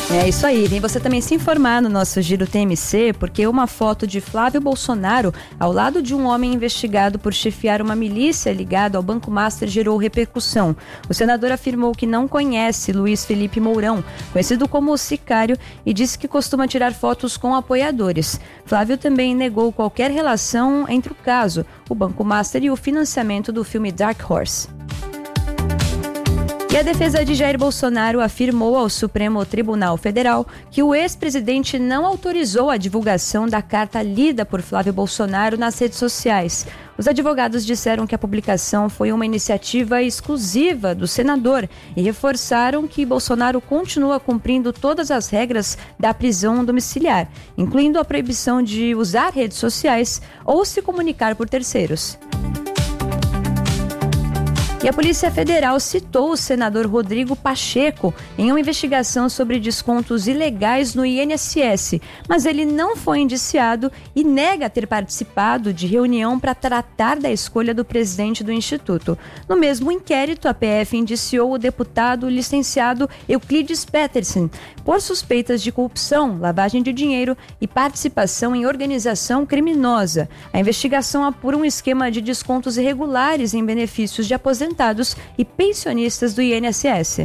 É isso aí, vem você também se informar no nosso Giro TMC, porque uma foto de Flávio Bolsonaro ao lado de um homem investigado por chefiar uma milícia ligada ao Banco Master gerou repercussão. O senador afirmou que não conhece Luiz Felipe Mourão, conhecido como o Sicário, e disse que costuma tirar fotos com apoiadores. Flávio também negou qualquer relação entre o caso, o Banco Master e o financiamento do filme Dark Horse. E a defesa de Jair Bolsonaro afirmou ao Supremo Tribunal Federal que o ex-presidente não autorizou a divulgação da carta lida por Flávio Bolsonaro nas redes sociais. Os advogados disseram que a publicação foi uma iniciativa exclusiva do senador e reforçaram que Bolsonaro continua cumprindo todas as regras da prisão domiciliar, incluindo a proibição de usar redes sociais ou se comunicar por terceiros. E a Polícia Federal citou o senador Rodrigo Pacheco em uma investigação sobre descontos ilegais no INSS, mas ele não foi indiciado e nega ter participado de reunião para tratar da escolha do presidente do Instituto. No mesmo inquérito, a PF indiciou o deputado licenciado Euclides Petersen por suspeitas de corrupção, lavagem de dinheiro e participação em organização criminosa. A investigação apura um esquema de descontos irregulares em benefícios de aposentados e pensionistas do INSS.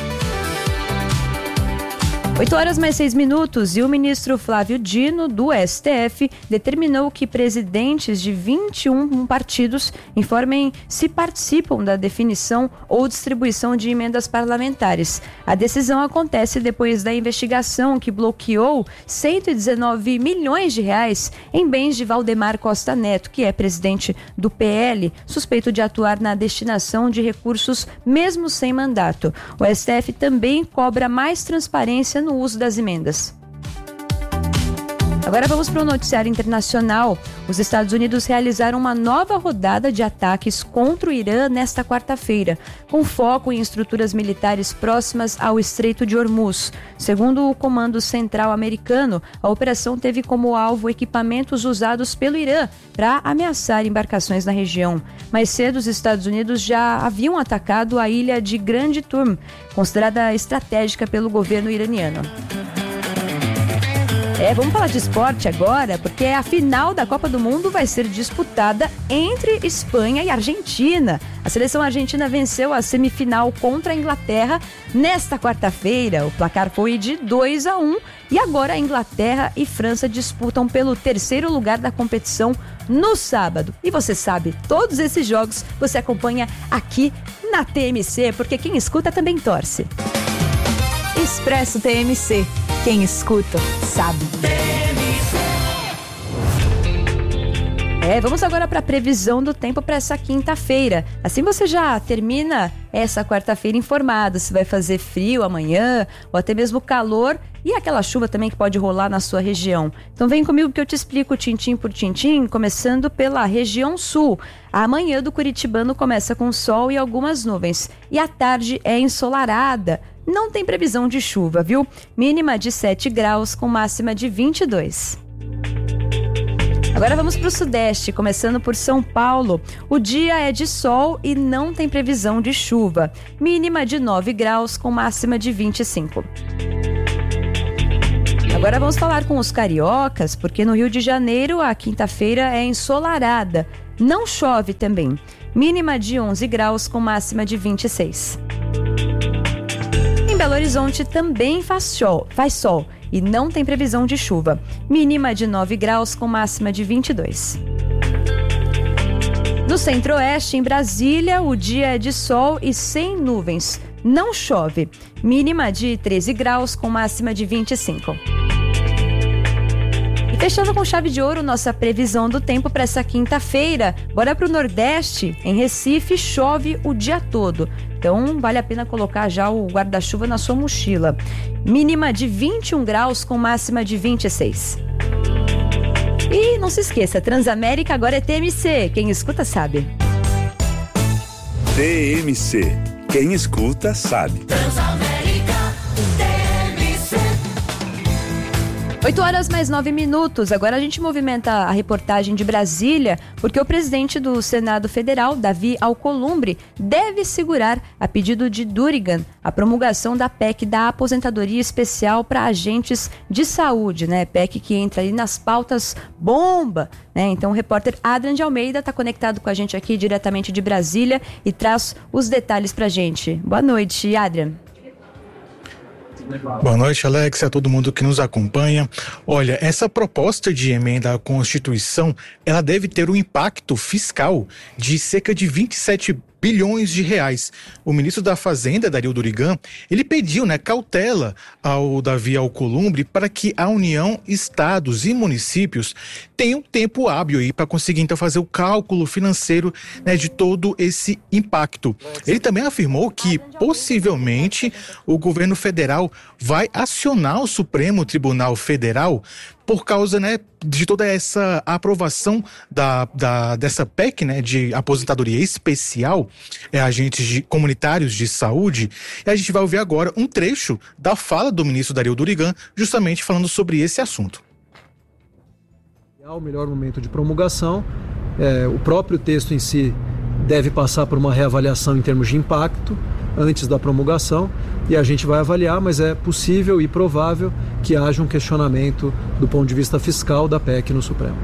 8h mais 6 e o ministro Flávio Dino, do STF, determinou que presidentes de 21 partidos informem se participam da definição ou distribuição de emendas parlamentares. A decisão acontece depois da investigação que bloqueou 119 milhões de reais em bens de Valdemar Costa Neto, que é presidente do PL, suspeito de atuar na destinação de recursos mesmo sem mandato. O STF também cobra mais transparência no uso das emendas. Agora vamos para o noticiário internacional. Os Estados Unidos realizaram uma nova rodada de ataques contra o Irã nesta quarta-feira, com foco em estruturas militares próximas ao Estreito de Hormuz. Segundo o Comando Central americano, a operação teve como alvo equipamentos usados pelo Irã para ameaçar embarcações na região. Mais cedo, os Estados Unidos já haviam atacado a ilha de Grande Turm, considerada estratégica pelo governo iraniano. Vamos falar de esporte agora, porque a final da Copa do Mundo vai ser disputada entre Espanha e Argentina. A seleção argentina venceu a semifinal contra a Inglaterra nesta quarta-feira. O placar foi de 2-1 e agora a Inglaterra e França disputam pelo terceiro lugar da competição no sábado. E você sabe, todos esses jogos você acompanha aqui na TMC, porque quem escuta também torce. Expresso TMC. Quem escuta, sabe. Vamos agora para a previsão do tempo para essa quinta-feira. Assim você já termina essa quarta-feira informado se vai fazer frio amanhã ou até mesmo calor e aquela chuva também que pode rolar na sua região. Então vem comigo que eu te explico tintim por tintim, começando pela região sul. A manhã do curitibano começa com sol e algumas nuvens e a tarde é ensolarada. Não tem previsão de chuva, viu? Mínima de 7 graus com máxima de 22. Agora vamos para o sudeste, começando por São Paulo. O dia é de sol e não tem previsão de chuva. Mínima de 9 graus com máxima de 25. Agora vamos falar com os cariocas, porque no Rio de Janeiro a quinta-feira é ensolarada. Não chove também. Mínima de 11 graus com máxima de 26. Em Belo Horizonte também faz sol e não tem previsão de chuva. Mínima de 9 graus com máxima de 22. No centro-oeste, em Brasília, o dia é de sol e sem nuvens. Não chove. Mínima de 13 graus com máxima de 25. E fechando com chave de ouro nossa previsão do tempo para essa quinta-feira. Bora para o Nordeste. Em Recife, chove o dia todo. Então, vale a pena colocar já o guarda-chuva na sua mochila. Mínima de 21 graus com máxima de 26. E não se esqueça, Transamérica agora é TMC. Quem escuta sabe. TMC. Quem escuta sabe. Transamérica, TMC. 8h mais 9. Agora a gente movimenta a reportagem de Brasília, porque o presidente do Senado Federal, Davi Alcolumbre, deve segurar, a pedido de Durigan, a promulgação da PEC da aposentadoria especial para agentes de saúde, né? PEC que entra ali nas pautas bomba, né? Então o repórter Adrian de Almeida está conectado com a gente aqui diretamente de Brasília e traz os detalhes para a gente. Boa noite, Adrian. Boa noite, Alex, a todo mundo que nos acompanha. Olha, essa proposta de emenda à Constituição, ela deve ter um impacto fiscal de cerca de 27 bilhões de reais. O ministro da Fazenda, Dario Durigan, ele pediu, cautela ao Davi Alcolumbre para que a União, estados e municípios tenham tempo hábil aí para conseguir então fazer o cálculo financeiro, de todo esse impacto. Ele também afirmou que possivelmente o governo federal vai acionar o Supremo Tribunal Federal por causa, de toda essa aprovação dessa PEC, de aposentadoria especial, agentes comunitários de saúde. E a gente vai ouvir agora um trecho da fala do ministro Dario Durigan, justamente falando sobre esse assunto. Há o melhor momento de promulgação, o próprio texto em si deve passar por uma reavaliação em termos de impacto antes da promulgação, e a gente vai avaliar, mas é possível e provável que haja um questionamento do ponto de vista fiscal da PEC no Supremo.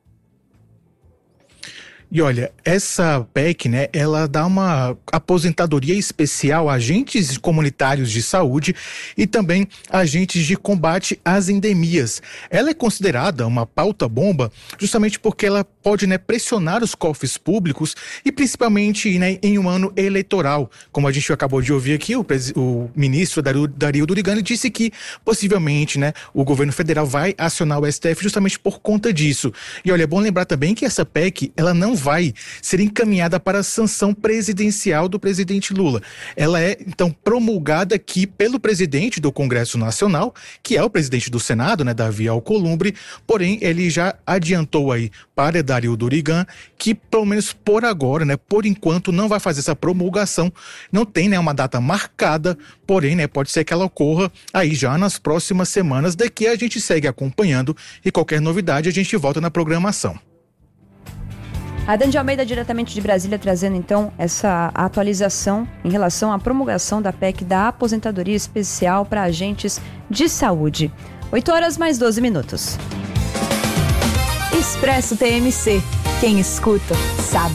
E olha, essa PEC, ela dá uma aposentadoria especial a agentes comunitários de saúde e também agentes de combate às endemias. Ela é considerada uma pauta bomba justamente porque ela pode, pressionar os cofres públicos e principalmente, em um ano eleitoral. Como a gente acabou de ouvir aqui, o ministro Dario Durigan disse que possivelmente, o governo federal vai acionar o STF justamente por conta disso. E olha, é bom lembrar também que essa PEC, ela não vai ser encaminhada para a sanção presidencial do presidente Lula. Ela é, então, promulgada aqui pelo presidente do Congresso Nacional, que é o presidente do Senado, Davi Alcolumbre, porém, ele já adiantou aí para Dario Durigan que, pelo menos por agora, por enquanto, não vai fazer essa promulgação, não tem, uma data marcada, porém, pode ser que ela ocorra aí já nas próximas semanas. Daqui a gente segue acompanhando e qualquer novidade a gente volta na programação. Adrian de Almeida, diretamente de Brasília, trazendo então essa atualização em relação à promulgação da PEC da aposentadoria especial para agentes de saúde. 8h mais 12. Expresso TMC. Quem escuta, sabe.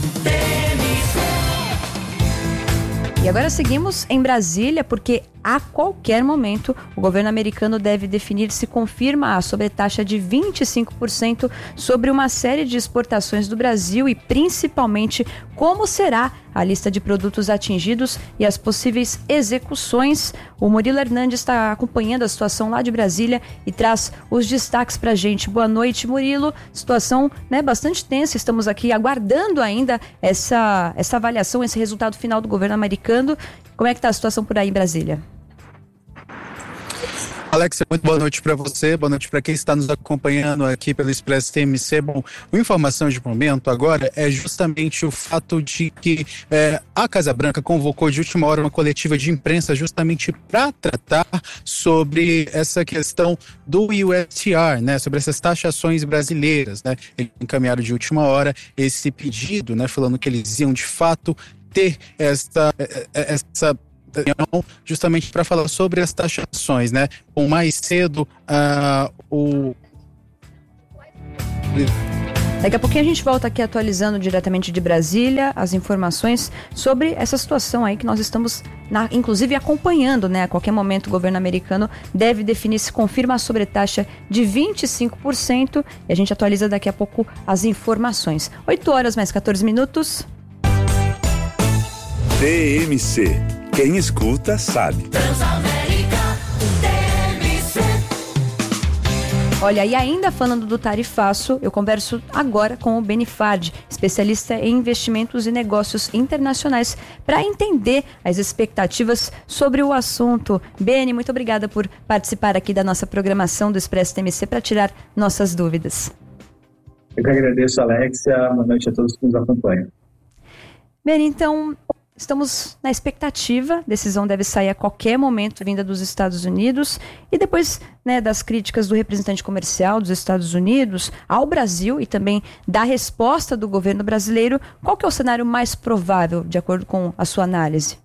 E agora seguimos em Brasília, porque a qualquer momento o governo americano deve definir se confirma a sobretaxa de 25% sobre uma série de exportações do Brasil e principalmente como será a lista de produtos atingidos e as possíveis execuções. O Murilo Hernandes está acompanhando a situação lá de Brasília e traz os destaques pra gente. Boa noite, Murilo. Situação, bastante tensa. Estamos aqui aguardando ainda essa avaliação, esse resultado final do governo americano. Como é que está a situação por aí em Brasília? Alex, muito boa noite para você, boa noite para quem está nos acompanhando aqui pelo Expresso TMC. Bom, a informação de momento agora é justamente o fato de que a Casa Branca convocou de última hora uma coletiva de imprensa justamente para tratar sobre essa questão do USTR, sobre essas taxações brasileiras, Eles encaminharam de última hora esse pedido, falando que eles iam de fato ter essa justamente para falar sobre as taxações, Com mais cedo, Daqui a pouquinho a gente volta aqui atualizando diretamente de Brasília as informações sobre essa situação aí que nós estamos, inclusive, acompanhando, A qualquer momento o governo americano deve definir se confirma a sobretaxa de 25% e a gente atualiza daqui a pouco as informações. 8h mais 14. TMC. Quem escuta, sabe. Olha, e ainda falando do tarifaço, eu converso agora com o Beni Fard, especialista em investimentos e negócios internacionais, para entender as expectativas sobre o assunto. Beni, muito obrigada por participar aqui da nossa programação do Expresso TMC para tirar nossas dúvidas. Eu que agradeço, Alexia. Boa noite a todos que nos acompanham. Beni, então, estamos na expectativa, a decisão deve sair a qualquer momento vinda dos Estados Unidos, e depois, né, das críticas do representante comercial dos Estados Unidos ao Brasil e também da resposta do governo brasileiro, qual que é o cenário mais provável, de acordo com a sua análise?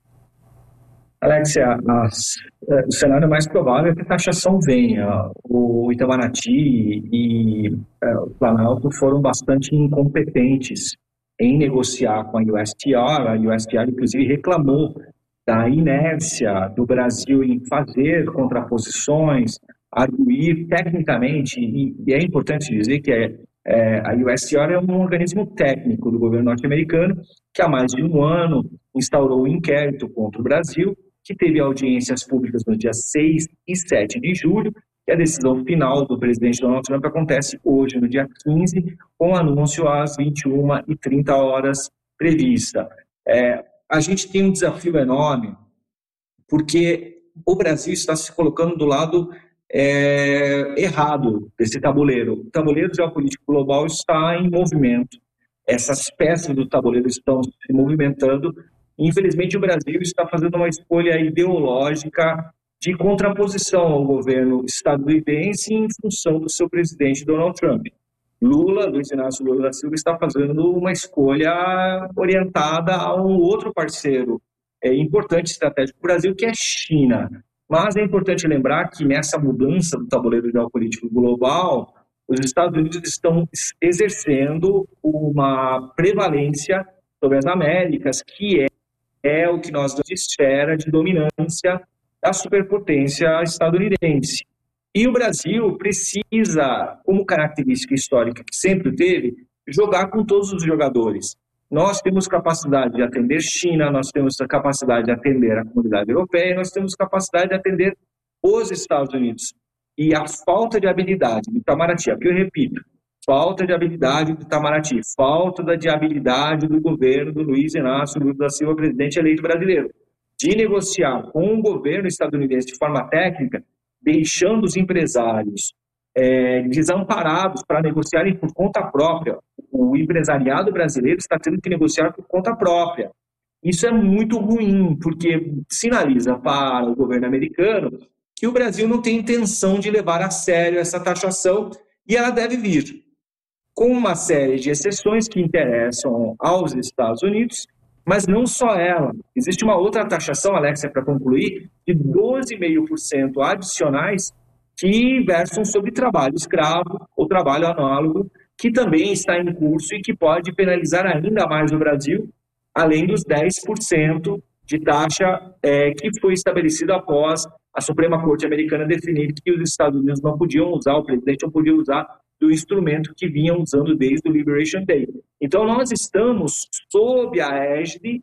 Alexia, o cenário mais provável é que a taxação venha. O Itamaraty e o Planalto foram bastante incompetentes em negociar com a USTR. A USTR, inclusive, reclamou da inércia do Brasil em fazer contraposições, arguir tecnicamente, e é importante dizer que a USTR é um organismo técnico do governo norte-americano que há mais de um ano instaurou um inquérito contra o Brasil, que teve audiências públicas nos dias 6 e 7 de julho, e a decisão final do presidente Donald Trump acontece hoje, no dia 15, com o anúncio às 21h30 prevista. A gente tem um desafio enorme, porque o Brasil está se colocando do lado errado desse tabuleiro. O tabuleiro geopolítico global está em movimento. Essas peças do tabuleiro estão se movimentando. Infelizmente, o Brasil está fazendo uma escolha ideológica de contraposição ao governo estadunidense em função do seu presidente Donald Trump. Luiz Inácio Lula da Silva, está fazendo uma escolha orientada a um outro parceiro importante estratégico do Brasil, que é a China. Mas é importante lembrar que nessa mudança do tabuleiro geopolítico global, os Estados Unidos estão exercendo uma prevalência sobre as Américas, que é o que nós damos de esfera de dominância da superpotência estadunidense. E o Brasil precisa, como característica histórica que sempre teve, jogar com todos os jogadores. Nós temos capacidade de atender China, nós temos a capacidade de atender a comunidade europeia, nós temos capacidade de atender os Estados Unidos. E a falta de habilidade do Itamaraty, aqui eu repito, falta de habilidade do Itamaraty, falta de habilidade do governo do Luiz Inácio Lula da Silva, presidente eleito brasileiro, de negociar com o governo estadunidense de forma técnica, deixando os empresários desamparados para negociarem por conta própria. O empresariado brasileiro está tendo que negociar por conta própria. Isso é muito ruim, porque sinaliza para o governo americano que o Brasil não tem intenção de levar a sério essa taxação, e ela deve vir com uma série de exceções que interessam aos Estados Unidos, mas não só ela. Existe uma outra taxação, Alexia, para concluir, de 12,5% adicionais que versam sobre trabalho escravo ou trabalho análogo, que também está em curso e que pode penalizar ainda mais o Brasil, além dos 10% de taxa que foi estabelecido após a Suprema Corte Americana definir que os Estados Unidos não podiam usar, o presidente não podia usar do instrumento que vinham usando desde o Liberation Day. Então, nós estamos sob a égide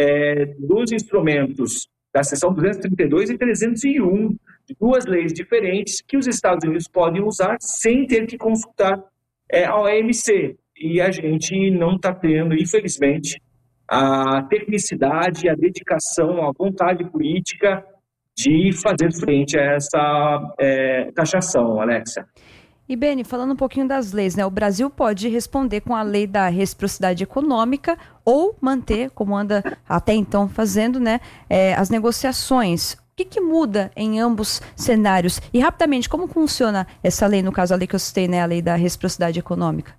dos instrumentos da seção 232 e 301, de duas leis diferentes que os Estados Unidos podem usar sem ter que consultar a OMC. E a gente não está tendo, infelizmente, a tecnicidade, a dedicação, a vontade política de fazer frente a essa taxação, Alexia. E, Beni, falando um pouquinho das leis, né? O Brasil pode responder com a lei da reciprocidade econômica ou manter, como anda até então fazendo, né, as negociações. O que muda em ambos cenários? E, rapidamente, como funciona essa lei, no caso, a lei que eu citei, né, a lei da reciprocidade econômica?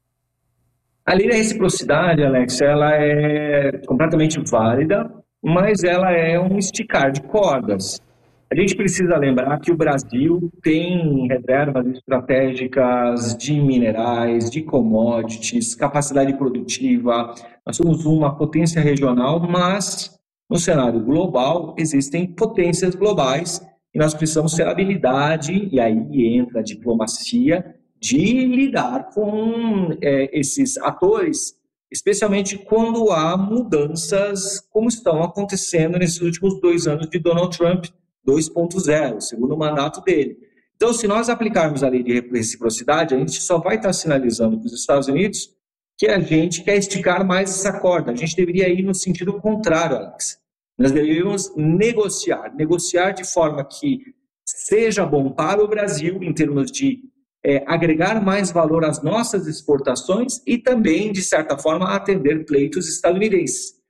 A lei da reciprocidade, Alex, ela é completamente válida, mas ela é um esticar de cordas. A gente precisa lembrar que o Brasil tem reservas estratégicas de minerais, de commodities, capacidade produtiva. Nós somos uma potência regional, mas no cenário global existem potências globais e nós precisamos ter habilidade, e aí entra a diplomacia, de lidar com esses atores, especialmente quando há mudanças como estão acontecendo nesses últimos 2 anos de Donald Trump 2.0, segundo mandato dele. Então, se nós aplicarmos a lei de reciprocidade, a gente só vai estar sinalizando para os Estados Unidos que a gente quer esticar mais essa corda. A gente deveria ir no sentido contrário, Alex. Nós deveríamos negociar de forma que seja bom para o Brasil, em termos de agregar mais valor às nossas exportações e também, de certa forma, atender pleitos estadunidenses.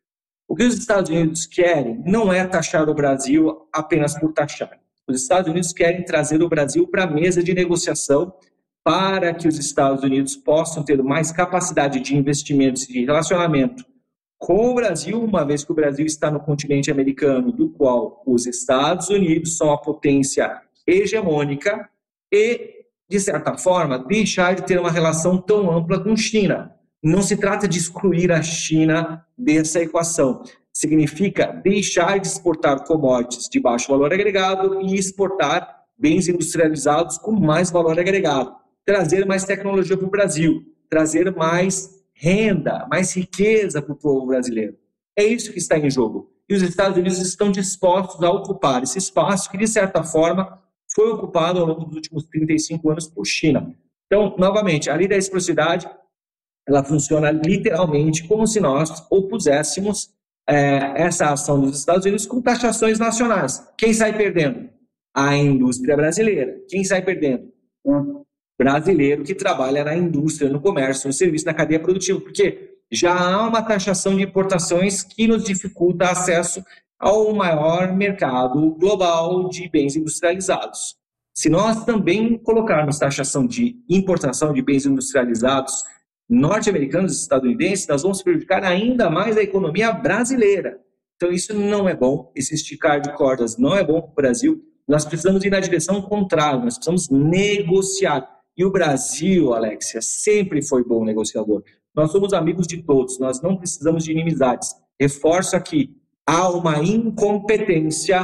O que os Estados Unidos querem não é taxar o Brasil apenas por taxar. Os Estados Unidos querem trazer o Brasil para a mesa de negociação para que os Estados Unidos possam ter mais capacidade de investimentos e de relacionamento com o Brasil, uma vez que o Brasil está no continente americano, do qual os Estados Unidos são a potência hegemônica, e, de certa forma, deixar de ter uma relação tão ampla com a China. Não se trata de excluir a China dessa equação. Significa deixar de exportar commodities de baixo valor agregado e exportar bens industrializados com mais valor agregado. Trazer mais tecnologia para o Brasil, trazer mais renda, mais riqueza para o povo brasileiro. É isso que está em jogo. E os Estados Unidos estão dispostos a ocupar esse espaço que, de certa forma, foi ocupado ao longo dos últimos 35 anos por China. Então, novamente, a lei da reciprocidade, ela funciona literalmente como se nós opuséssemos essa ação dos Estados Unidos com taxações nacionais. Quem sai perdendo? A indústria brasileira. Quem sai perdendo? O brasileiro que trabalha na indústria, no comércio, no serviço, na cadeia produtiva, porque já há uma taxação de importações que nos dificulta acesso ao maior mercado global de bens industrializados. Se nós também colocarmos taxação de importação de bens industrializados norte-americanos e estadunidenses, nós vamos prejudicar ainda mais a economia brasileira. Então isso não é bom, esse esticar de cordas não é bom para o Brasil. Nós precisamos ir na direção contrária, nós precisamos negociar. E o Brasil, Alexia, sempre foi bom negociador. Nós somos amigos de todos, nós não precisamos de inimizades. Reforço aqui, há uma incompetência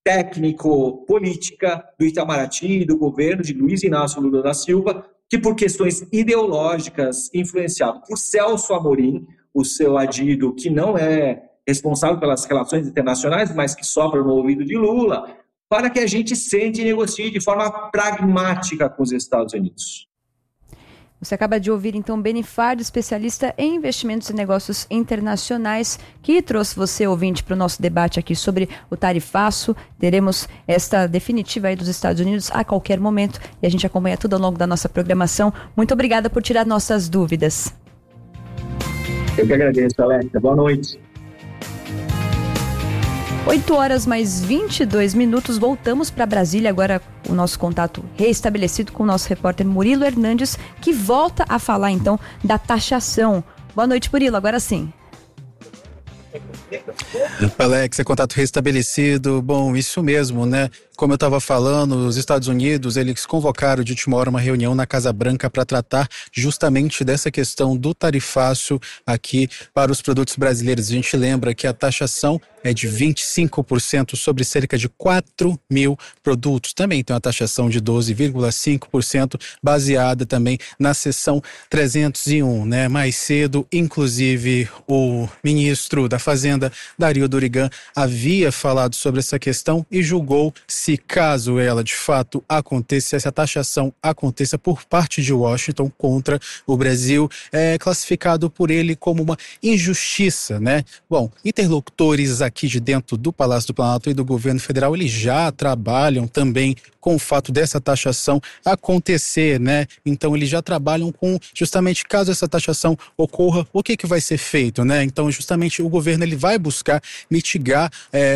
técnico-política do Itamaraty, do governo de Luiz Inácio Lula da Silva, que por questões ideológicas, influenciado por Celso Amorim, o seu adido que não é responsável pelas relações internacionais, mas que sopra no ouvido de Lula, para que a gente sente e negocie de forma pragmática com os Estados Unidos. Você acaba de ouvir, então, Benifário, especialista em investimentos e negócios internacionais, que trouxe você, ouvinte, para o nosso debate aqui sobre o tarifaço. Teremos esta definitiva aí dos Estados Unidos a qualquer momento e a gente acompanha tudo ao longo da nossa programação. Muito obrigada por tirar nossas dúvidas. Eu que agradeço, Alexia. Boa noite. 8 horas mais 22 minutos, voltamos para Brasília, agora o nosso contato reestabelecido com o nosso repórter Murilo Hernandes, que volta a falar então da taxação. Boa noite, Murilo, agora sim. Alex, contato restabelecido. Bom, isso mesmo, né? Como eu estava falando, os Estados Unidos, eles convocaram de última hora uma reunião na Casa Branca para tratar justamente dessa questão do tarifaço aqui para os produtos brasileiros. A gente lembra que a taxação é de 25% sobre cerca de 4 mil produtos. Também tem uma taxação de 12,5%, baseada também na seção 301, né? Mais cedo, inclusive, o ministro da Fazenda, Dario Durigan, havia falado sobre essa questão e julgou se caso ela de fato aconteça, essa taxação aconteça por parte de Washington contra o Brasil, é classificado por ele como uma injustiça, né? Bom, interlocutores aqui de dentro do Palácio do Planalto e do governo federal, eles já trabalham também com o fato dessa taxação acontecer, né? Então eles já trabalham com justamente caso essa taxação ocorra, o que vai ser feito, né? Então justamente o governo ele vai buscar mitigar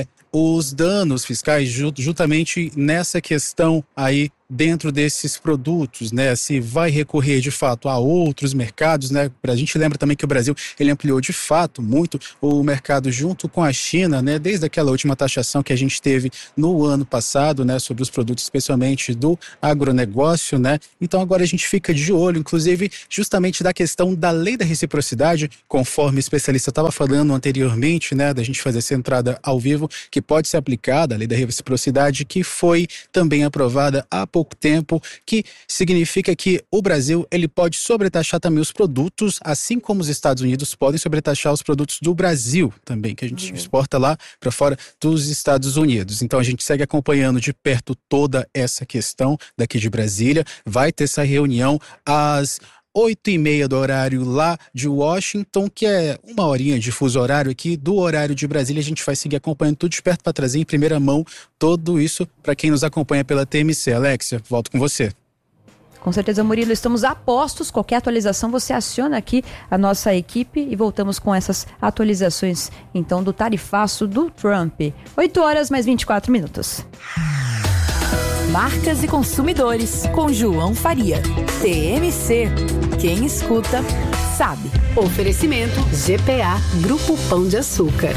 os danos fiscais justamente nessa questão aí dentro desses produtos, né? Se vai recorrer de fato a outros mercados, né? A gente lembra também que o Brasil ele ampliou de fato muito o mercado junto com a China, né? Desde aquela última taxação que a gente teve no ano passado, né? Sobre os produtos, especialmente do agronegócio, né? Então agora a gente fica de olho, inclusive, justamente da questão da lei da reciprocidade, conforme o especialista estava falando anteriormente, né? Da gente fazer essa entrada ao vivo, que pode ser aplicada, a lei da reciprocidade, que foi também aprovada há pouco tempo, que significa que o Brasil ele pode sobretaxar também os produtos, assim como os Estados Unidos podem sobretaxar os produtos do Brasil também, que a gente exporta lá para fora dos Estados Unidos. Então a gente segue acompanhando de perto toda essa questão daqui de Brasília. Vai ter essa reunião às 8h30 do horário lá de Washington, que é uma horinha de fuso horário aqui do horário de Brasília. A gente vai seguir acompanhando tudo de perto para trazer em primeira mão tudo isso para quem nos acompanha pela TMC. Alexia, volto com você. Com certeza, Murilo, estamos a postos. Qualquer atualização, você aciona aqui a nossa equipe e voltamos com essas atualizações, então, do tarifaço do Trump. 8h mais 24. Marcas e consumidores, com João Faria. TMC. Quem escuta, sabe. Oferecimento GPA, Grupo Pão de Açúcar.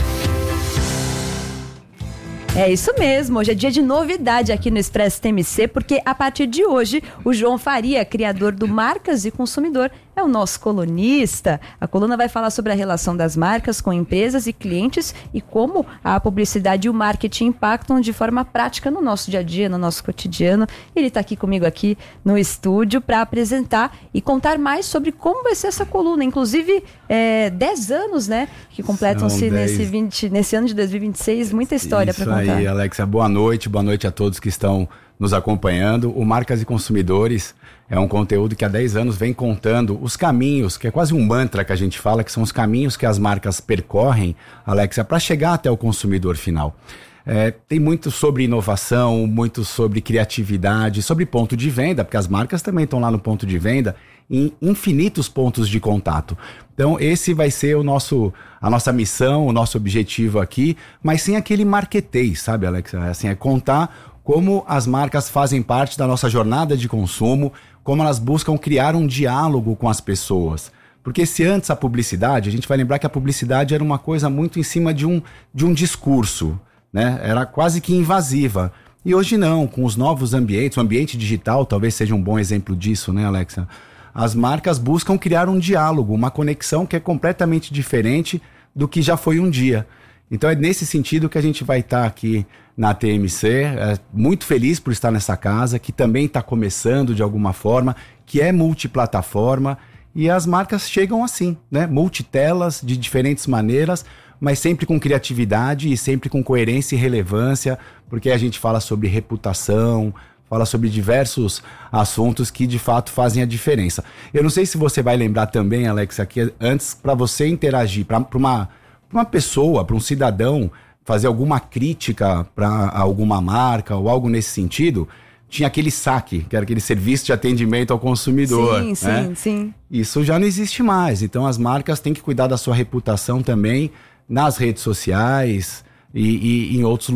É isso mesmo, hoje é dia de novidade aqui no Expresso TMC, porque a partir de hoje, o João Faria, criador do Marcas e Consumidor, é o nosso colunista. A coluna vai falar sobre a relação das marcas com empresas e clientes e como a publicidade e o marketing impactam de forma prática no nosso dia a dia, no nosso cotidiano. Ele está aqui comigo aqui no estúdio para apresentar e contar mais sobre como vai ser essa coluna. Inclusive, 10 anos, né, que completam-se nesse ano de 2026. Muita história para contar. Isso aí, Alexa. Boa noite a todos que estão nos acompanhando. O Marcas e Consumidores é um conteúdo que há 10 anos vem contando os caminhos, que é quase um mantra que a gente fala, que são os caminhos que as marcas percorrem, Alexa, para chegar até o consumidor final. Tem muito sobre inovação, muito sobre criatividade, sobre ponto de venda, porque as marcas também estão lá no ponto de venda, em infinitos pontos de contato. Então esse vai ser a nossa missão, o nosso objetivo aqui, mas sem aquele marketês, sabe, Alexa? Assim, é contar como as marcas fazem parte da nossa jornada de consumo, como elas buscam criar um diálogo com as pessoas. Porque se antes a publicidade, a gente vai lembrar que a publicidade era uma coisa muito em cima de um discurso, né? Era quase que invasiva. E hoje não, com os novos ambientes, o ambiente digital talvez seja um bom exemplo disso, né, Alexa? As marcas buscam criar um diálogo, uma conexão que é completamente diferente do que já foi um dia. Então é nesse sentido que a gente vai estar aqui na TMC, muito feliz por estar nessa casa, que também está começando de alguma forma, que é multiplataforma, e as marcas chegam assim, né? Multitelas, de diferentes maneiras, mas sempre com criatividade e sempre com coerência e relevância, porque a gente fala sobre reputação, fala sobre diversos assuntos que de fato fazem a diferença. Eu não sei se você vai lembrar também, Alexa, que antes, para você interagir, para uma pessoa, para um cidadão, fazer alguma crítica para alguma marca ou algo nesse sentido, tinha aquele SAC, que era aquele serviço de atendimento ao consumidor. Sim. Isso já não existe mais. Então as marcas têm que cuidar da sua reputação também nas redes sociais e em outros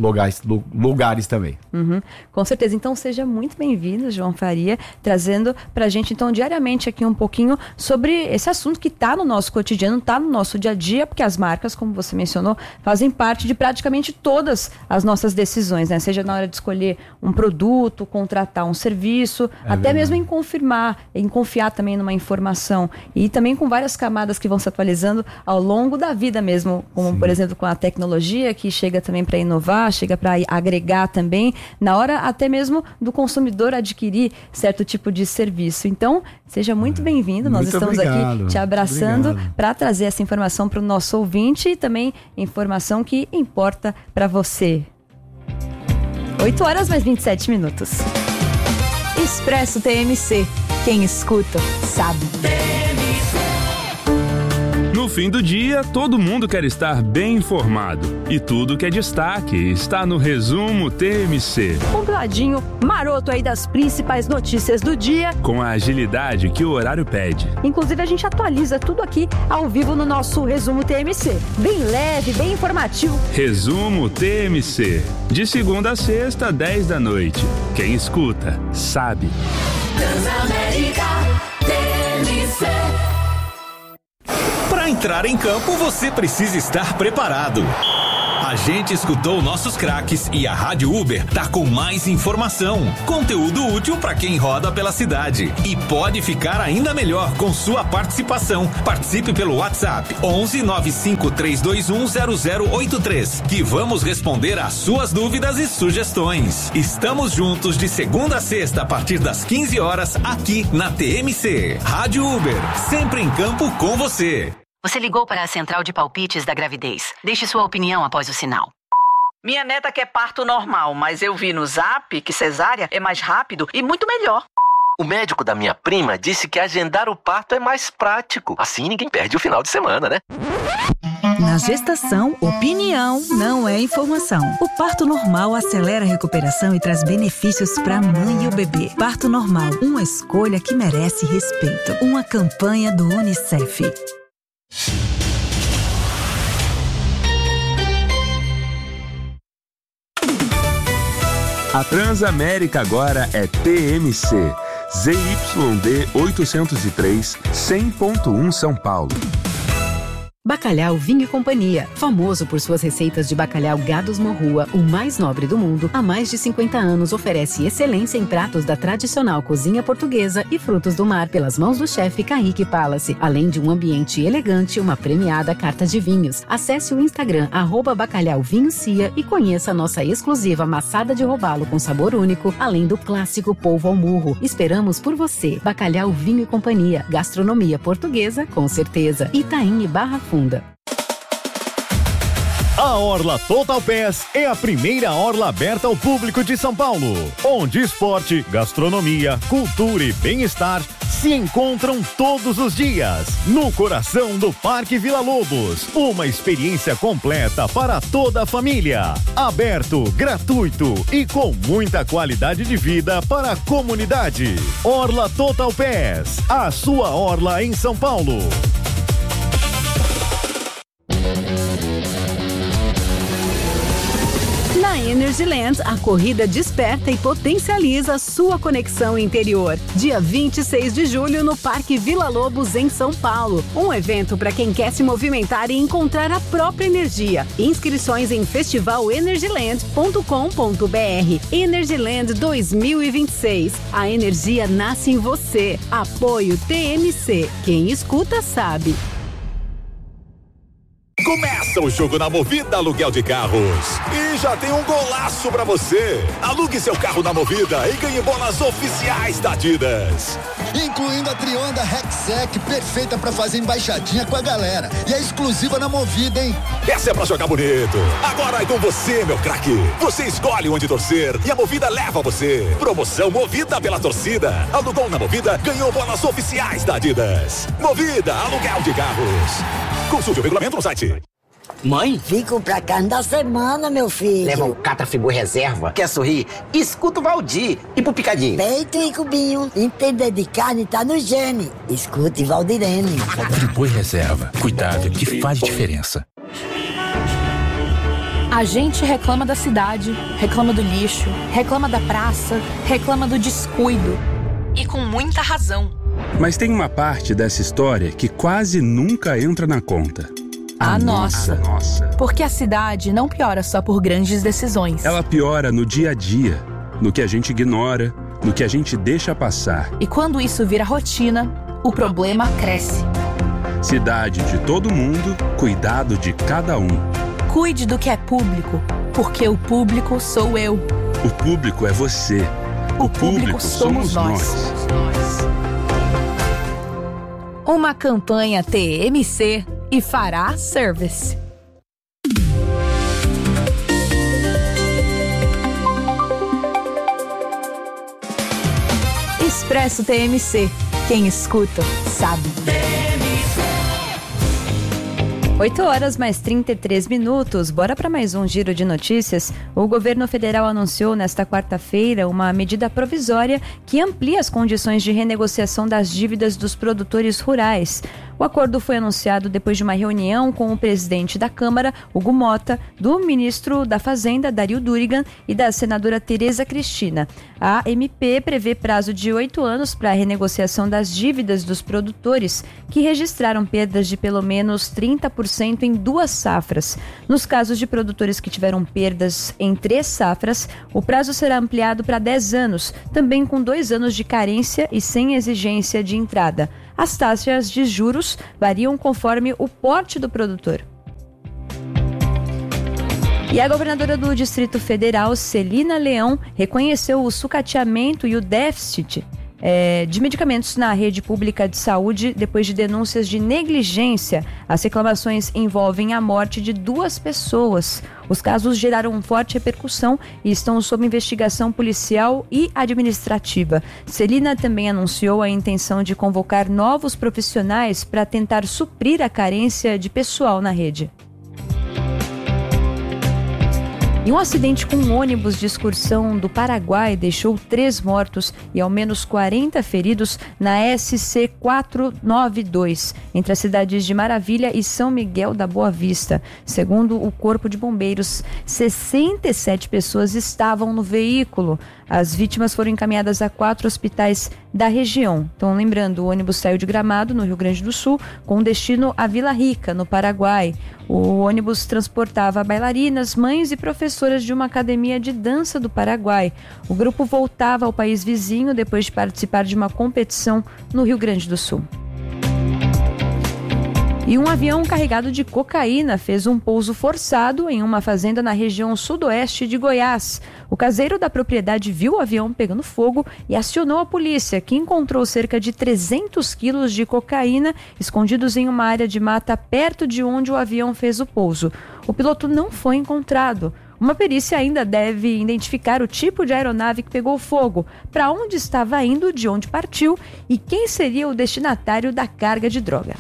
lugares também. Com certeza. Então seja muito bem-vindo, João Faria, trazendo pra gente então diariamente aqui um pouquinho sobre esse assunto que tá no nosso cotidiano, tá no nosso dia a dia, porque as marcas, como você mencionou, fazem parte de praticamente todas as nossas decisões, né? Seja na hora de escolher um produto, contratar um serviço, até mesmo em confiar também numa informação, e também com várias camadas que vão se atualizando ao longo da vida mesmo, como por exemplo com a tecnologia, que chega também para inovar, chega para agregar também, na hora até mesmo do consumidor adquirir certo tipo de serviço. Então, seja muito bem-vindo, nós estamos aqui te abraçando para trazer essa informação para o nosso ouvinte e também informação que importa para você. 8h mais 27. Expresso TMC. Quem escuta, sabe. No fim do dia, todo mundo quer estar bem informado. E tudo que é destaque está no Resumo TMC. Compladinho, maroto aí das principais notícias do dia. Com a agilidade que o horário pede. Inclusive, a gente atualiza tudo aqui ao vivo no nosso Resumo TMC. Bem leve, bem informativo. Resumo TMC. De segunda a sexta, 10 da noite. Quem escuta, sabe. Transamérica TMC. Para entrar em campo, você precisa estar preparado. A gente escutou nossos craques e a Rádio Uber tá com mais informação, conteúdo útil para quem roda pela cidade. E pode ficar ainda melhor com sua participação. Participe pelo WhatsApp 11 95 321 0083, que vamos responder às suas dúvidas e sugestões. Estamos juntos de segunda a sexta a partir das 15 horas aqui na TMC. Rádio Uber, sempre em campo com você. Você ligou para a central de palpites da gravidez. Deixe sua opinião após o sinal. Minha neta quer parto normal, mas eu vi no Zap que cesárea é mais rápido e muito melhor. O médico da minha prima disse que agendar o parto é mais prático. Assim ninguém perde o final de semana, né? Na gestação, opinião não é informação. O parto normal acelera a recuperação e traz benefícios para a mãe e o bebê. Parto normal, uma escolha que merece respeito. Uma campanha do UNICEF. A Transamérica agora é TMC. ZYD 803, 100.1 São Paulo. Bacalhau Vinho e Companhia, famoso por suas receitas de bacalhau Gados Morrua, o mais nobre do mundo, há mais de 50 anos oferece excelência em pratos da tradicional cozinha portuguesa e frutos do mar pelas mãos do chefe Kaique Palace, além de um ambiente elegante e uma premiada carta de vinhos. Acesse o Instagram @bacalhauvinhocia e conheça a nossa exclusiva maçada de robalo com sabor único, além do clássico polvo ao murro. Esperamos por você. Bacalhau Vinho e Companhia, gastronomia portuguesa com certeza. Itaim e Barra Funda. A Orla Total Pass é a primeira orla aberta ao público de São Paulo, onde esporte, gastronomia, cultura e bem-estar se encontram todos os dias, no coração do Parque Vila Lobos. Uma experiência completa para toda a família. Aberto, gratuito e com muita qualidade de vida para a comunidade. Orla Total Pass, a sua orla em São Paulo. Na Energyland, a corrida desperta e potencializa sua conexão interior. Dia 26 de julho no Parque Vila Lobos, em São Paulo. Um evento para quem quer se movimentar e encontrar a própria energia. Inscrições em festivalenergyland.com.br. Energyland 2026. A energia nasce em você. Apoio TMC. Quem escuta sabe. Começa o jogo na Movida Aluguel de Carros. E já tem um golaço pra você. Alugue seu carro na Movida e ganhe bolas oficiais da Adidas. Incluindo a Trionda Rexec, perfeita pra fazer embaixadinha com a galera. E é exclusiva na Movida, hein? Essa é pra jogar bonito. Agora é com você, meu craque. Você escolhe onde torcer e a Movida leva você. Promoção Movida pela torcida. Alugou na Movida, ganhou bolas oficiais da Adidas. Movida Aluguel de Carros. Consulte o regulamento no site. Mãe? Vim comprar carne da semana, meu filho. Leva o Catra Frigo Reserva. Quer sorrir? Escuta o Valdir. E pro picadinho? Peito e cubinho. Entender de carne tá no gene. Escute Valdirene. Frigo Reserva. Cuidado que faz diferença. A gente reclama da cidade, reclama do lixo, reclama da praça, reclama do descuido. E com muita razão. Mas tem uma parte dessa história que quase nunca entra na conta. A nossa. Porque a cidade não piora só por grandes decisões. Ela piora no dia a dia, no que a gente ignora, no que a gente deixa passar. E quando isso vira rotina, o problema cresce. Cidade de todo mundo, cuidado de cada um. Cuide do que é público, porque o público sou eu. O público é você. O público somos nós. Uma campanha TMC e Fará Service. Expresso TMC. Quem escuta, sabe. 8h mais 33 minutos. Bora para mais um giro de notícias. O governo federal anunciou nesta quarta-feira uma medida provisória que amplia as condições de renegociação das dívidas dos produtores rurais. O acordo foi anunciado depois de uma reunião com o presidente da Câmara, Hugo Mota, do ministro da Fazenda, Dario Durigan, e da senadora Tereza Cristina. A MP prevê prazo de 8 anos para a renegociação das dívidas dos produtores que registraram perdas de pelo menos 30% em 2 safras. Nos casos de produtores que tiveram perdas em 3 safras, o prazo será ampliado para 10 anos, também com 2 anos de carência e sem exigência de entrada. As taxas de juros variam conforme o porte do produtor. E a governadora do Distrito Federal, Celina Leão, reconheceu o sucateamento e o déficit de medicamentos na rede pública de saúde depois de denúncias de negligência. As reclamações envolvem a morte de 2 pessoas. Os casos geraram forte repercussão e estão sob investigação policial e administrativa. Celina também anunciou a intenção de convocar novos profissionais para tentar suprir a carência de pessoal na rede. E um acidente com um ônibus de excursão do Paraguai deixou 3 mortos e ao menos 40 feridos na SC 492, entre as cidades de Maravilha e São Miguel da Boa Vista. Segundo o Corpo de Bombeiros, 67 pessoas estavam no veículo. As vítimas foram encaminhadas a 4 hospitais da região. Então, lembrando, o ônibus saiu de Gramado, no Rio Grande do Sul, com destino a Vila Rica, no Paraguai. O ônibus transportava bailarinas, mães e professoras de uma academia de dança do Paraguai. O grupo voltava ao país vizinho depois de participar de uma competição no Rio Grande do Sul. E um avião carregado de cocaína fez um pouso forçado em uma fazenda na região sudoeste de Goiás. O caseiro da propriedade viu o avião pegando fogo e acionou a polícia, que encontrou cerca de 300 quilos de cocaína escondidos em uma área de mata perto de onde o avião fez o pouso. O piloto não foi encontrado. Uma perícia ainda deve identificar o tipo de aeronave que pegou fogo, para onde estava indo, de onde partiu e quem seria o destinatário da carga de droga.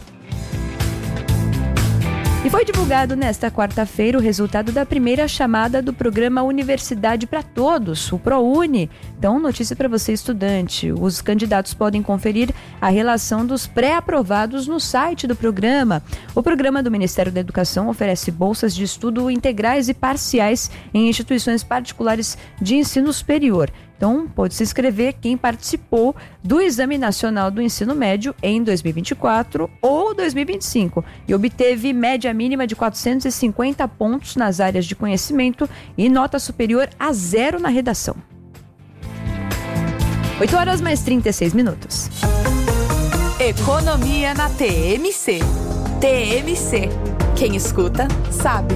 E foi divulgado nesta quarta-feira o resultado da primeira chamada do programa Universidade para Todos, o ProUni. Então, notícia para você, estudante. Os candidatos podem conferir a relação dos pré-aprovados no site do programa. O programa do Ministério da Educação oferece bolsas de estudo integrais e parciais em instituições particulares de ensino superior. Então, pode se inscrever quem participou do Exame Nacional do Ensino Médio em 2024 ou 2025 e obteve média mínima de 450 pontos nas áreas de conhecimento e nota superior a 0 na redação. 8 horas mais 36 minutos. Economia na TMC. TMC. Quem escuta, sabe.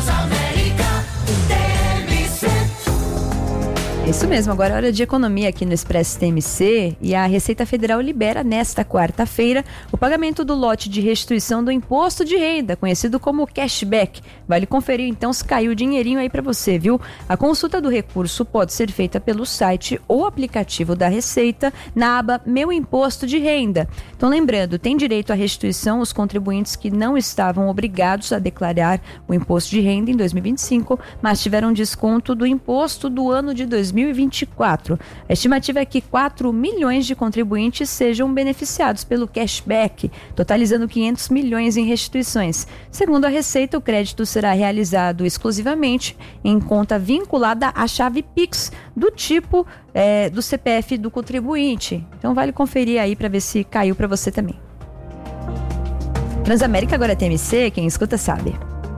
Isso mesmo, agora é hora de economia aqui no Expresso TMC e a Receita Federal libera nesta quarta-feira o pagamento do lote de restituição do imposto de renda, conhecido como cashback. Vale conferir então se caiu o dinheirinho aí para você, viu? A consulta do recurso pode ser feita pelo site ou aplicativo da Receita na aba Meu Imposto de Renda. Então lembrando, tem direito à restituição os contribuintes que não estavam obrigados a declarar o imposto de renda em 2025, mas tiveram desconto do imposto do ano de 2024. A estimativa é que 4 milhões de contribuintes sejam beneficiados pelo cashback, totalizando 500 milhões em restituições. Segundo a Receita, o crédito será realizado exclusivamente em conta vinculada à chave Pix, do tipo do CPF do contribuinte. Então vale conferir aí para ver se caiu para você também. Transamérica agora é TMC, quem escuta sabe.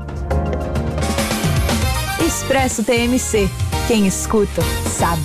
Expresso TMC. Quem escuta, sabe.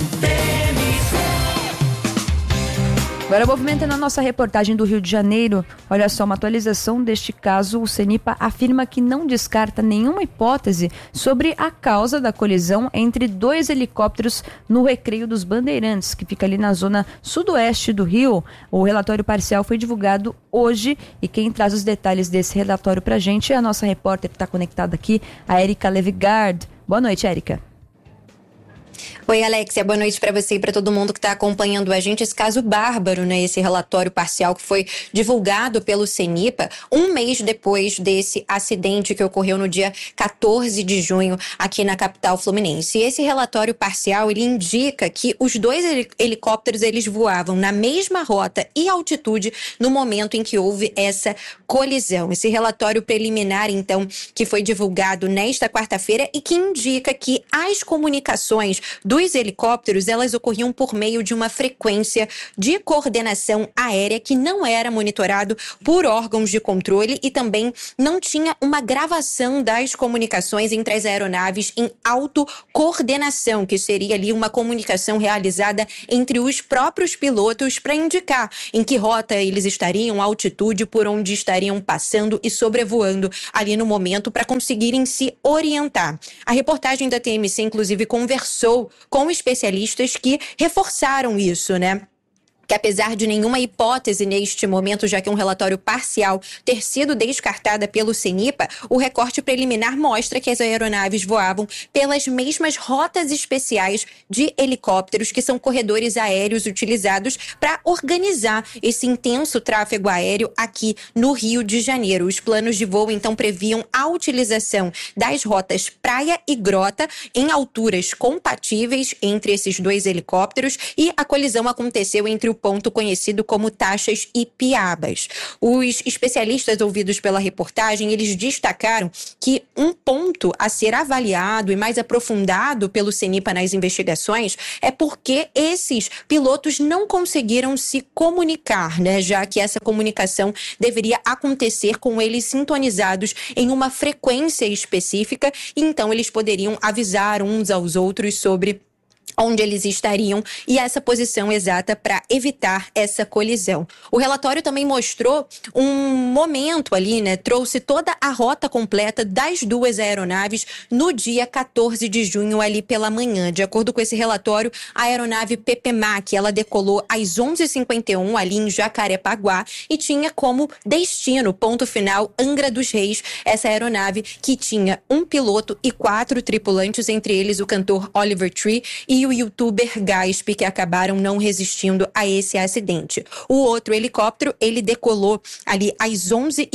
Agora, movimentando a nossa reportagem do Rio de Janeiro, olha só, uma atualização deste caso, o CENIPA afirma que não descarta nenhuma hipótese sobre a causa da colisão entre 2 helicópteros no Recreio dos Bandeirantes, que fica ali na zona sudoeste do Rio. O relatório parcial foi divulgado hoje e quem traz os detalhes desse relatório pra gente é a nossa repórter que está conectada aqui, a Érica Levigard. Boa noite, Érica. Oi, Alexia, boa noite para você e para todo mundo que está acompanhando a gente. Esse caso bárbaro, né? Esse relatório parcial que foi divulgado pelo CENIPA um mês depois desse acidente que ocorreu no dia 14 de junho aqui na capital fluminense. E esse relatório parcial, ele indica que os 2 helicópteros, eles voavam na mesma rota e altitude no momento em que houve essa colisão. Esse relatório preliminar, então, que foi divulgado nesta quarta-feira e que indica que as comunicações dos helicópteros, elas ocorriam por meio de uma frequência de coordenação aérea que não era monitorado por órgãos de controle e também não tinha uma gravação das comunicações entre as aeronaves em autocoordenação, que seria ali uma comunicação realizada entre os próprios pilotos para indicar em que rota eles estariam, a altitude por onde estariam passando e sobrevoando ali no momento para conseguirem se orientar. A reportagem da TMC, inclusive, conversou com especialistas que reforçaram isso, né? que apesar de nenhuma hipótese neste momento, já que um relatório parcial ter sido descartada pelo CENIPA, o recorte preliminar mostra que as aeronaves voavam pelas mesmas rotas especiais de helicópteros, que são corredores aéreos utilizados para organizar esse intenso tráfego aéreo aqui no Rio de Janeiro. Os planos de voo, então, previam a utilização das rotas praia e grota em alturas compatíveis entre esses dois helicópteros, e a colisão aconteceu entre o ponto conhecido como Taxas e Piabas. Os especialistas ouvidos pela reportagem, eles destacaram que um ponto a ser avaliado e mais aprofundado pelo CENIPA nas investigações é porque esses pilotos não conseguiram se comunicar, né? Já que essa comunicação deveria acontecer com eles sintonizados em uma frequência específica, e então eles poderiam avisar uns aos outros sobre onde eles estariam e essa posição exata para evitar essa colisão. O relatório também mostrou um momento ali, né? Trouxe toda a rota completa das duas aeronaves no dia 14 de junho ali pela manhã. De acordo com esse relatório, a aeronave PPMAC, ela decolou às 11h51 ali em Jacarepaguá e tinha como destino, ponto final, Angra dos Reis. Essa aeronave que tinha um piloto e 4 tripulantes, entre eles o cantor Oliver Tree e o youtuber Gasp, que acabaram não resistindo a esse acidente. O outro helicóptero, ele decolou ali às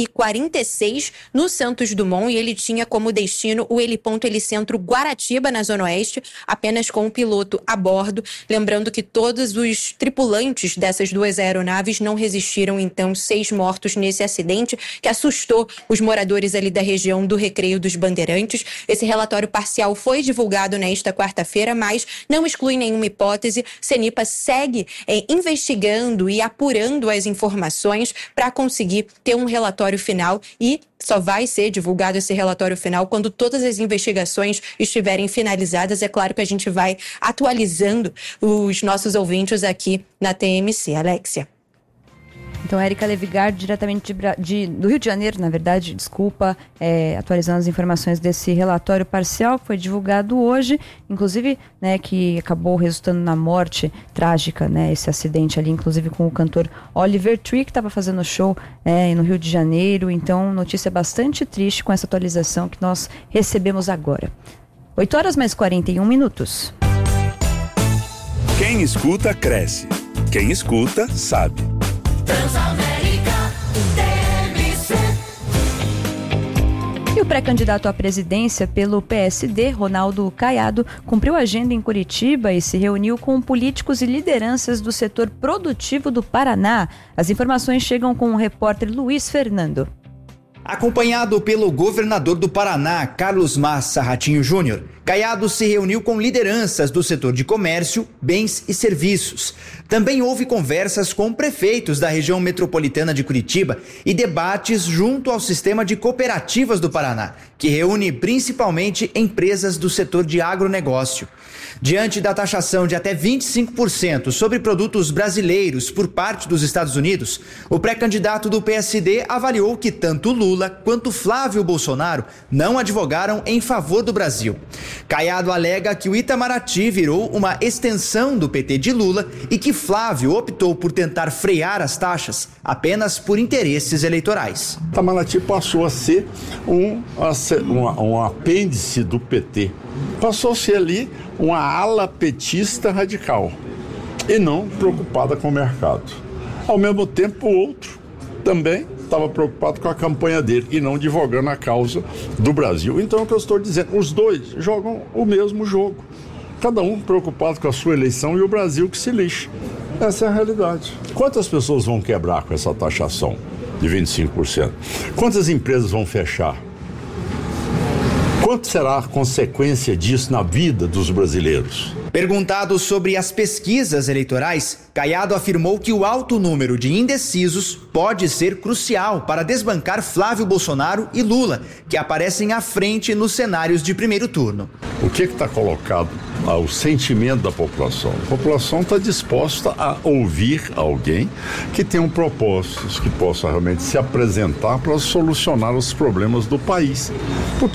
11h46 no Santos Dumont e ele tinha como destino o heliponto Helicentro Guaratiba, na Zona Oeste, apenas com o piloto a bordo. Lembrando que todos os tripulantes dessas duas aeronaves não resistiram, então 6 mortos nesse acidente que assustou os moradores ali da região do Recreio dos Bandeirantes. Esse relatório parcial foi divulgado nesta quarta-feira, mas não exclui nenhuma hipótese. CENIPA segue investigando e apurando as informações para conseguir ter um relatório final, e só vai ser divulgado esse relatório final quando todas as investigações estiverem finalizadas. É claro que a gente vai atualizando os nossos ouvintes aqui na TMC. Alexia. Então, Érica Levigard, diretamente do Rio de Janeiro, na verdade, desculpa, atualizando as informações desse relatório parcial que foi divulgado hoje, inclusive, né, que acabou resultando na morte trágica, né, esse acidente ali, inclusive com o cantor Oliver Tree, que estava fazendo show no Rio de Janeiro. Então, notícia bastante triste com essa atualização que nós recebemos agora. 8h mais 41. Quem escuta, cresce. Quem escuta, sabe. Transamérica TMC. E o pré-candidato à presidência pelo PSD, Ronaldo Caiado, cumpriu a agenda em Curitiba e se reuniu com políticos e lideranças do setor produtivo do Paraná. As informações chegam com o repórter Luiz Fernando. Acompanhado pelo governador do Paraná, Carlos Massa Ratinho Júnior, Caiado se reuniu com lideranças do setor de comércio, bens e serviços. Também houve conversas com prefeitos da região metropolitana de Curitiba e debates junto ao sistema de cooperativas do Paraná, que reúne principalmente empresas do setor de agronegócio. Diante da taxação de até 25% sobre produtos brasileiros por parte dos Estados Unidos, o pré-candidato do PSD avaliou que tanto Lula quanto Flávio Bolsonaro não advogaram em favor do Brasil. Caiado alega que o Itamaraty virou uma extensão do PT de Lula e que Flávio optou por tentar frear as taxas apenas por interesses eleitorais. Itamaraty passou a ser um apêndice do PT. Passou a ser ali uma ala petista radical e não preocupada com o mercado. Ao mesmo tempo, o outro também estava preocupado com a campanha dele e não divulgando a causa do Brasil. Então, é o que eu estou dizendo, os dois jogam o mesmo jogo. Cada um preocupado com a sua eleição e o Brasil que se lixe. Essa é a realidade. Quantas pessoas vão quebrar com essa taxação de 25%? Quantas empresas vão fechar? Quanto será a consequência disso na vida dos brasileiros? Perguntado sobre as pesquisas eleitorais, Caiado afirmou que o alto número de indecisos pode ser crucial para desbancar Flávio Bolsonaro e Lula, que aparecem à frente nos cenários de primeiro turno. O que está colocado ao sentimento da população? A população está disposta a ouvir alguém que tenha propósitos, que possa realmente se apresentar para solucionar os problemas do país. Porque